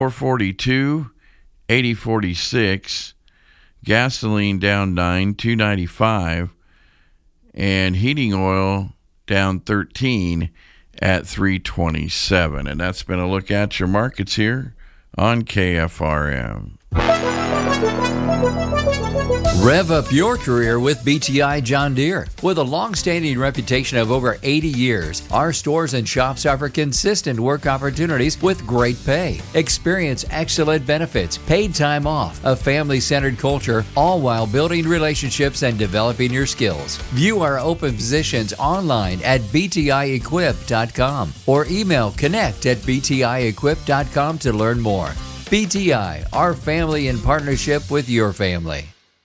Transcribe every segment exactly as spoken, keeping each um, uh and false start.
four forty-two, eighty forty-six. Gasoline down nine, two ninety-five. And heating oil down thirteen at three twenty-seven. And that's been a look at your markets here on K F R M. Rev up your career with B T I John Deere. With a long-standing reputation of over eighty years, our stores and shops offer consistent work opportunities with great pay. Experience excellent benefits, paid time off, a family-centered culture, all while building relationships and developing your skills. View our open positions online at b t i equip dot com or email connect at b t i equip dot com to learn more. B T I, our family in partnership with your family.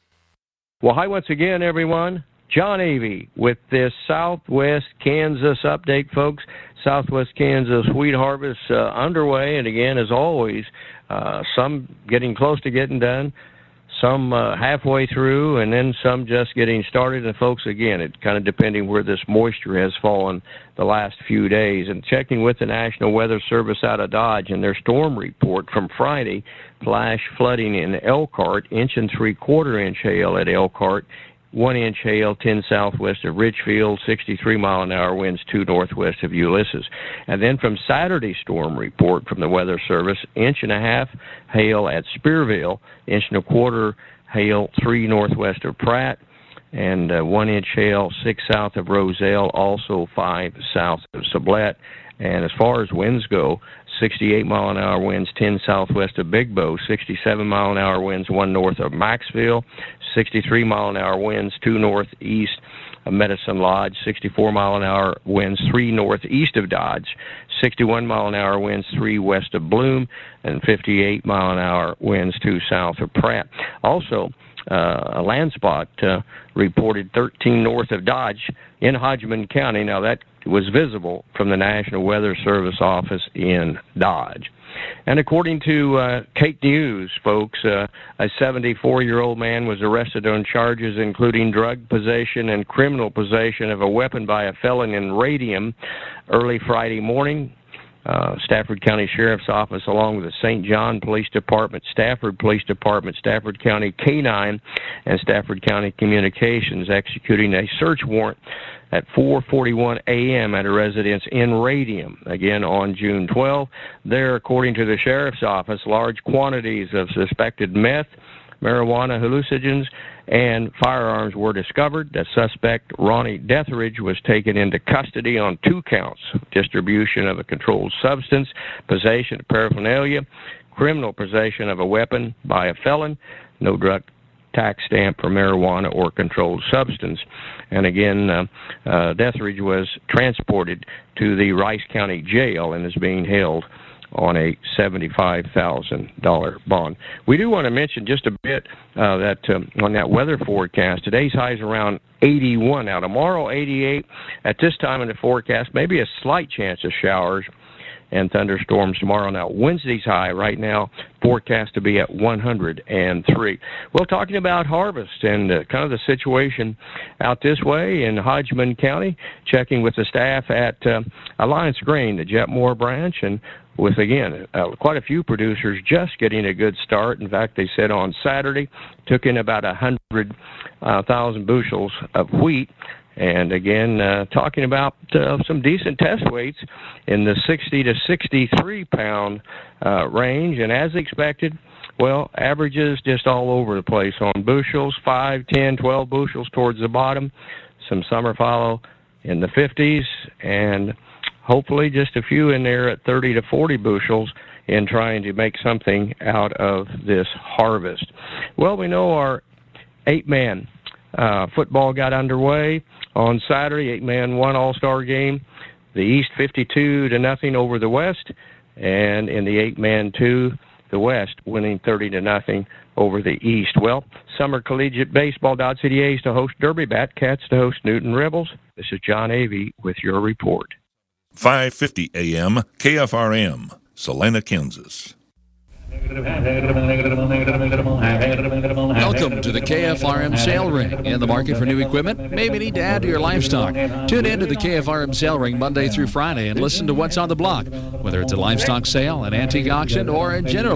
Well, hi once again, everyone. John Avey with this Southwest Kansas update, folks. Southwest Kansas wheat harvest uh, underway, and again, as always, uh, some getting close to getting done, some uh, halfway through, and then some just getting started. And folks, again, it kind of depending where this moisture has fallen the last few days. And checking with the National Weather Service out of Dodge and their storm report from Friday, flash flooding in Elkhart, inch and three-quarter inch hail at Elkhart, one inch hail, ten southwest of Richfield, sixty-three mile an hour winds, two northwest of Ulysses. And then from Saturday's storm report from the Weather Service, inch and a half hail at Spearville, inch and a quarter hail, three northwest of Pratt, and uh, one inch hail, six south of Roselle, also five south of Sublette. And as far as winds go, sixty-eight mile an hour winds, ten southwest of Big Bow, sixty-seven mile an hour winds, one north of Maxville, sixty-three mile an hour winds, two northeast of Medicine Lodge, sixty-four mile an hour winds, three northeast of Dodge, sixty-one mile an hour winds, three west of Bloom, and fifty-eight mile an hour winds, two south of Pratt. Also, uh, a land spot uh, reported thirteen north of Dodge in Hodgeman County. Now, that was visible from the National Weather Service office in Dodge. And according to uh, Kate News, folks, uh, a seventy-four-year-old man was arrested on charges including drug possession and criminal possession of a weapon by a felon in Radium early Friday morning. Uh, Stafford County Sheriff's Office, along with the Saint John Police Department, Stafford Police Department, Stafford County K nine, and Stafford County Communications, executing a search warrant at four forty-one a.m. at a residence in Radium, again on June twelfth. There, according to the Sheriff's Office, large quantities of suspected meth, marijuana, hallucinogens, and firearms were discovered. The suspect, Ronnie Deathridge, was taken into custody on two counts: distribution of a controlled substance, possession of paraphernalia, criminal possession of a weapon by a felon, no drug tax stamp for marijuana or controlled substance. And again, uh, uh, Deathridge was transported to the Rice County Jail and is being held on a seventy-five thousand dollars bond. We do want to mention just a bit uh, that um, on that weather forecast, today's high is around eighty-one. Now, tomorrow, eighty-eight. At this time in the forecast, maybe a slight chance of showers and thunderstorms tomorrow. Now, Wednesday's high right now forecast to be at one hundred three. Well, talking about harvest and uh, kind of the situation out this way in Hodgeman County, checking with the staff at uh, Alliance Grain, the Jetmore branch, and with, again, uh, quite a few producers just getting a good start. In fact, they said on Saturday, took in about one hundred thousand bushels of wheat. And again, uh, talking about uh, some decent test weights in the sixty to sixty-three pound uh, range. And as expected, well, averages just all over the place on bushels, five, ten, twelve bushels towards the bottom. Some summer fallow in the fifties, and hopefully just a few in there at thirty to forty bushels in trying to make something out of this harvest. Well, we know our eight-man uh, football got underway on Saturday, eight-man one all-star game. The East fifty-two to nothing over the West, and in the eight-man two, the West winning thirty to nothing over the East. Well, summer collegiate baseball, Dodge City A's to host Derby Batcats to host Newton Rebels. This is John Avey with your report. five fifty A M K F R M, Salina, Kansas. Welcome to the K F R M Sale Ring. In the market for new equipment? Maybe need to add to your livestock. Tune in to the K F R M Sale Ring Monday through Friday and listen to what's on the block, whether it's a livestock sale, an antique auction, or a general